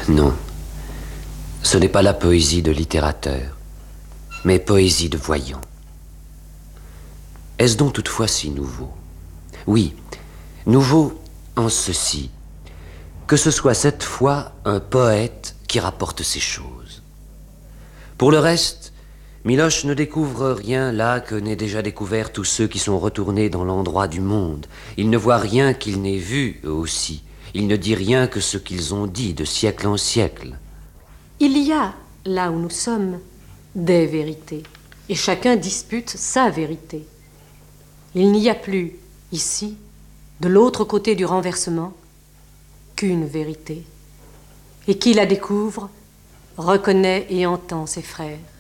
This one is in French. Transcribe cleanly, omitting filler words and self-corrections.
Non, ce n'est pas la poésie de littérateur, mais poésie de voyant. Est-ce donc toutefois si nouveau? Oui, nouveau en ceci, que ce soit cette fois un poète qui rapporte ces choses. Pour le reste, Miloche ne découvre rien là que n'aient déjà découvert tous ceux qui sont retournés dans l'endroit du monde. Il ne voit rien qu'ils n'aient vu, eux aussi. Il ne dit rien que ce qu'ils ont dit de siècle en siècle. Il y a, là où nous sommes, des vérités, et chacun dispute sa vérité. Il n'y a plus, ici, de l'autre côté du renversement, qu'une vérité. Et qui la découvre, reconnaît et entend ses frères.